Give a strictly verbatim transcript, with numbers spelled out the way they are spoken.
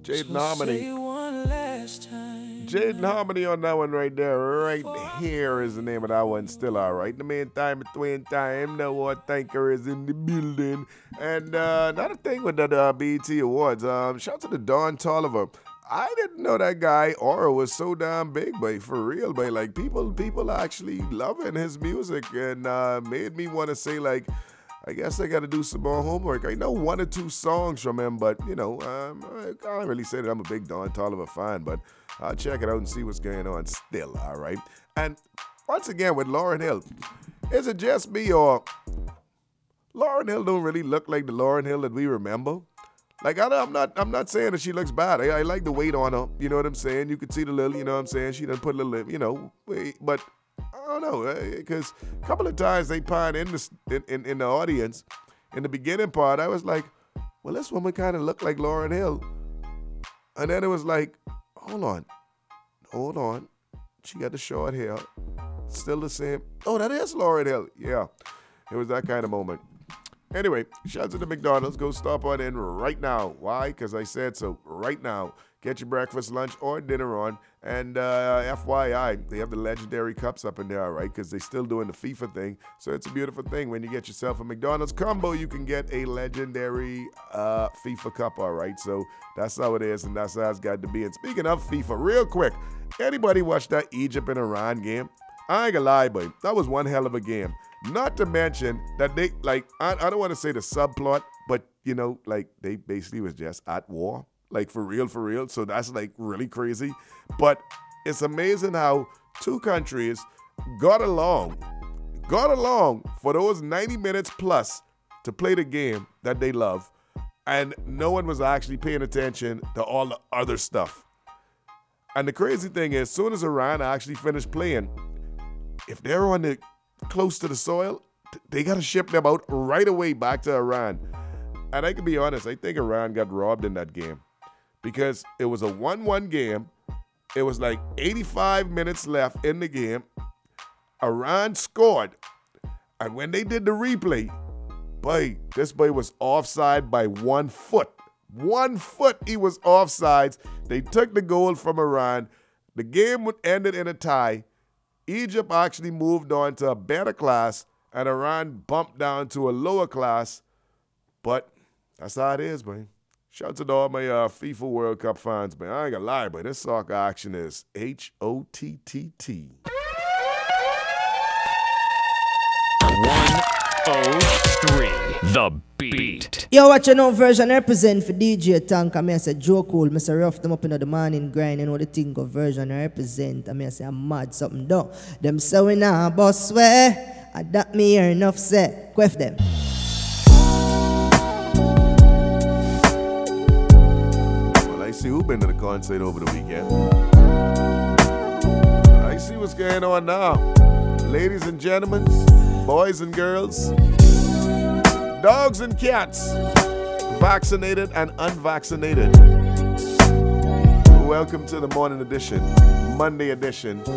Jaden Harmony. Jaden Harmony on that one right there. Right here is the name of that one. Still all right. In the meantime, between time, the Award Thanker is in the building. And uh, another thing with the uh, B E T Awards, um, shout out to the Don Tolliver. I didn't know that guy Aura was so damn big, but for real, but like people, people actually loving his music, and uh, made me want to say like, I guess I got to do some more homework. I know one or two songs from him, but you know, um, I can't really say that I'm a big Don Tolliver fan, but I'll check it out and see what's going on. Still, all right. And once again with Lauryn Hill, is it just me or Lauryn Hill don't really look like the Lauryn Hill that we remember? Like, I, I'm not I'm not saying that she looks bad. I, I like the weight on her. You know what I'm saying? You could see the little, you know what I'm saying? She done put a little, you know, weight, but I don't know. Because a couple of times they pine in the, in, in, in the audience. In the beginning part, I was like, well, this woman kind of looked like Lauryn Hill. And then it was like, hold on. Hold on. She got the short hair. Still the same. Oh, that is Lauryn Hill. Yeah. It was that kind of moment. Anyway, shout out to the McDonald's. Go stop on in right now. Why? Because I said so. Right now. Get your breakfast, lunch, or dinner on. And uh, F Y I, they have the legendary cups up in there, all right? Because they're still doing the FIFA thing. So it's a beautiful thing. When you get yourself a McDonald's combo, you can get a legendary uh, FIFA cup, all right? So that's how it is, and that's how it's got to be. And speaking of FIFA, real quick, anybody watch that Egypt and Iran game? I ain't gonna lie, boy. That was one hell of a game. Not to mention that they, like, I, I don't want to say the subplot, but, you know, like, they basically was just at war. Like, for real, for real. So that's, like, really crazy. But it's amazing how two countries got along, got along for those ninety minutes plus to play the game that they love. And no one was actually paying attention to all the other stuff. And the crazy thing is, as soon as Iran actually finished playing, if they're on the close to the soil, they got to ship them out right away back to Iran. And I can be honest, I think Iran got robbed in that game because it was a one one game. It was like eighty-five minutes left in the game. Iran scored. And when they did the replay, boy, this boy was offside by one foot. One foot he was offsides. They took the goal from Iran. The game ended in a tie. Egypt actually moved on to a better class, and Iran bumped down to a lower class. But that's how it is, man. Shout out to all my uh, FIFA World Cup fans, man. I ain't gonna lie, but this soccer action is H O T T T. one oh three The Beat. Yo, watch your new version represent for D J Tank. I mean, I say Joe Cool. I say rough them up in the morning grind. You know the thing of version represent. I mean, I say I'm mad something done. Them say we nah boss swear. I that me hear enough say. Quef them. Well, I see who been to the concert over the weekend. I see what's going on now. Ladies and gentlemen, boys and girls, dogs and cats, vaccinated and unvaccinated. Welcome to the morning edition, Monday edition